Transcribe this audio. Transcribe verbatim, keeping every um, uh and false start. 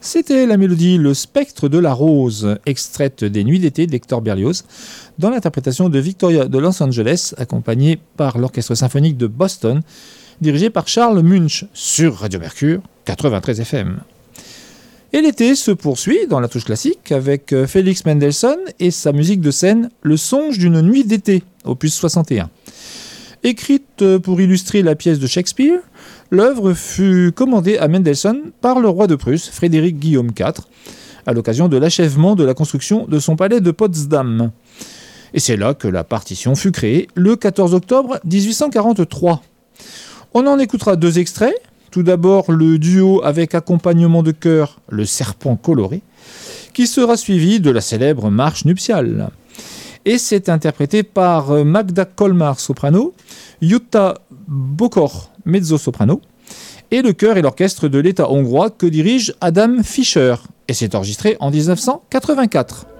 C'était la mélodie Le Spectre de la Rose, extraite des Nuits d'été d'Hector Berlioz, dans l'interprétation de Victoria de Los Angeles, accompagnée par l'Orchestre symphonique de Boston, dirigé par Charles Munch, sur Radio Mercure quatre-vingt-treize F M. Et l'été se poursuit dans la touche classique avec Félix Mendelssohn et sa musique de scène Le Songe d'une nuit d'été, opus soixante et un. Écrite pour illustrer la pièce de Shakespeare, l'œuvre fut commandée à Mendelssohn par le roi de Prusse, Frédéric Guillaume quatre, à l'occasion de l'achèvement de la construction de son palais de Potsdam. Et c'est là que la partition fut créée, le quatorze octobre dix-huit cent quarante-trois. On en écoutera deux extraits. Tout d'abord, le duo avec accompagnement de chœur, Le Serpent coloré, qui sera suivi de la célèbre marche nuptiale. Et c'est interprété par Magda Kolmar, soprano, Jutta Bokor, mezzo-soprano, et le chœur et l'orchestre de l'État hongrois que dirige Adam Fischer. Et c'est enregistré en dix-neuf cent quatre-vingt-quatre.